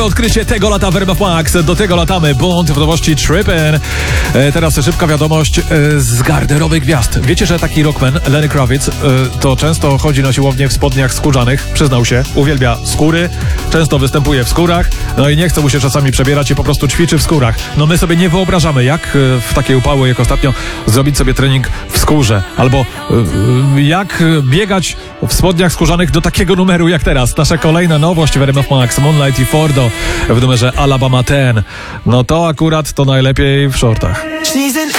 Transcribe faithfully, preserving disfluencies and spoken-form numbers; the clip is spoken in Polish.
Odkrycie tego lata w R M F Max. Do tego latamy. Bond w nowości Trippin'. E, teraz szybka wiadomość e, z garderoby gwiazd. Wiecie, że taki rockman, Lenny Kravitz, e, to często chodzi na siłownię w spodniach skórzanych. Przyznał się. Uwielbia skóry. Często występuje w skórach. No i nie chce mu się czasami przebierać i po prostu ćwiczy w skórach. No my sobie nie wyobrażamy, jak e, w takiej upały, jak ostatnio, zrobić sobie trening w skórze. Albo e, jak biegać w spodniach skórzanych do takiego numeru jak teraz. Nasza kolejna nowość w R M F Max. Moonlight i Fordo w numerze Alabama ten. No to akurat to najlepiej w shortach.